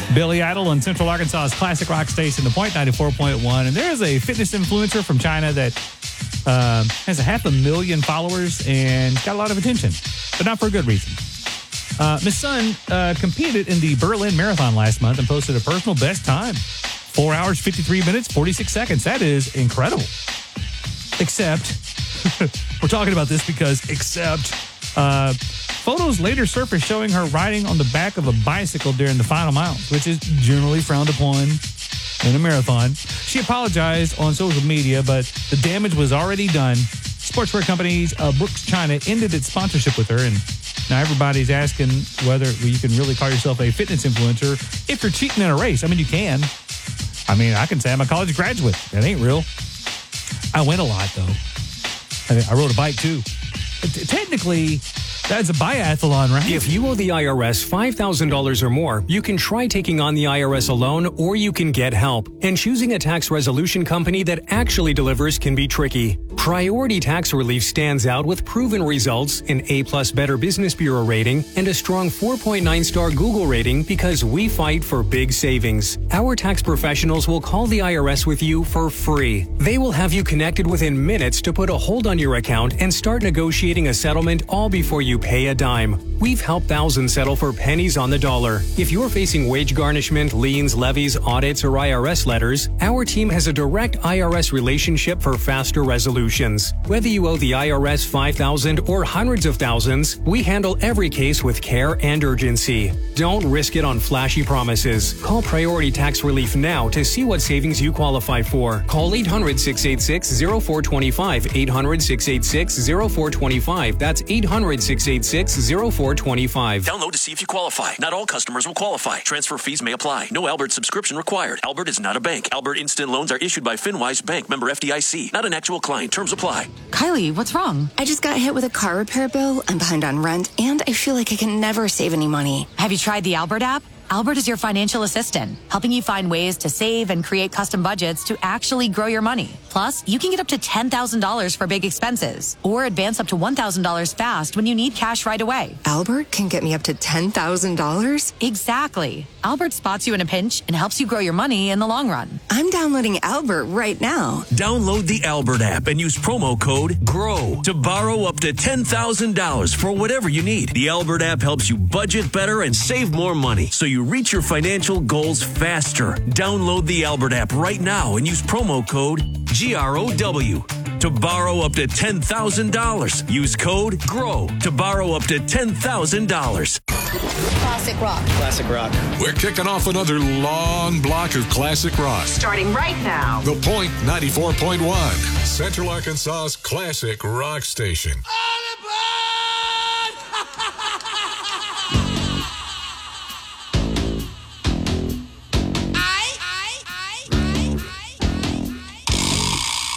Billy Idol on Central Arkansas's classic rock station, The Point 94.1. And there's a fitness influencer from China that has 500,000 followers and got a lot of attention, but not for a good reason. Miss Sun competed in the Berlin Marathon last month and posted a personal best time. 4 hours, 53 minutes, 46 seconds. That is incredible. Except, we're talking about this because photos later surfaced showing her riding on the back of a bicycle during the final miles, which is generally frowned upon in a marathon. She apologized on social media, but the damage was already done. Sportswear company Brooks China ended its sponsorship with her, and now everybody's asking whether you can really call yourself a fitness influencer if you're cheating in a race. I mean, you can. I mean, I can say I'm a college graduate. That ain't real. I went a lot, though. I rode a bike, too. Technically, that's a biathlon, right? If you owe the IRS $5,000 or more, you can try taking on the IRS alone, or you can get help. And choosing a tax resolution company that actually delivers can be tricky. Priority Tax Relief stands out with proven results, an A+ Better Business Bureau rating, and a strong 4.9-star Google rating because we fight for big savings. Our tax professionals will call the IRS with you for free. They will have you connected within minutes to put a hold on your account and start negotiating a settlement all before you pay a dime. We've helped thousands settle for pennies on the dollar. If you're facing wage garnishment, liens, levies, audits, or IRS letters, our team has a direct IRS relationship for faster resolutions. Whether you owe the IRS $5,000 or hundreds of thousands, we handle every case with care and urgency. Don't risk it on flashy promises. Call Priority Tax Relief now to see what savings you qualify for. Call 800-686-0425. 800-686-0425. That's 800-686-0425. Download to see if you qualify. Not all customers will qualify. Transfer fees may apply. No Albert subscription required. Albert is not a bank. Albert Instant Loans are issued by FinWise Bank, member FDIC. Not an actual client. Terms apply. Kylie, what's wrong? I just got hit with a car repair bill. I'm behind on rent, and I feel like I can never save any money. Have you tried the Albert app? Albert is your financial assistant, helping you find ways to save and create custom budgets to actually grow your money. Plus, you can get up to $10,000 for big expenses or advance up to $1,000 fast when you need cash right away. Albert can get me up to $10,000? Exactly. Albert spots you in a pinch and helps you grow your money in the long run. I'm downloading Albert right now. Download the Albert app and use promo code GROW to borrow up to $10,000 for whatever you need. The Albert app helps you budget better and save more money, so you reach your financial goals faster. Download the Albert app right now and use promo code GROW to borrow up to $10,000. Use code GROW to borrow up to $10,000. Classic rock. Classic rock. We're kicking off another long block of classic rock. Starting right now. The Point 94.1, Central Arkansas's classic rock station.